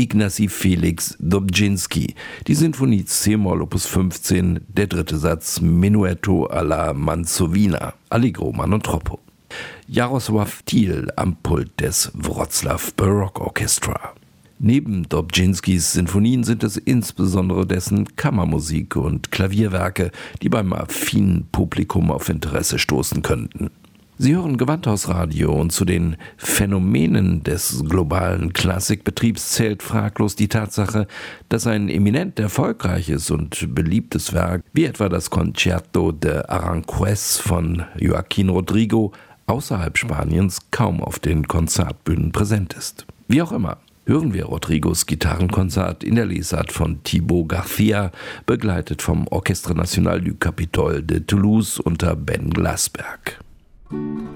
Ignacy Felix Dobzhinsky. Die Sinfonie c-Moll Opus 15, der dritte Satz Menuetto alla Manzowina, Allegro man und troppo. Jarosław Thiel am Pult des Wroclaw Baroque Orchestra. Neben Dobzhinskys Sinfonien sind es insbesondere dessen Kammermusik und Klavierwerke, die beim affinen Publikum auf Interesse stoßen könnten. Sie hören Gewandhausradio und zu den Phänomenen des globalen Klassikbetriebs zählt fraglos die Tatsache, dass ein eminent erfolgreiches und beliebtes Werk, wie etwa das Concerto de Aranjuez von Joaquín Rodrigo, außerhalb Spaniens kaum auf den Konzertbühnen präsent ist. Wie auch immer, hören wir Rodrigos Gitarrenkonzert in der Lesart von Thibaut Garcia, begleitet vom Orchestre National du Capitole de Toulouse unter Ben Glasberg.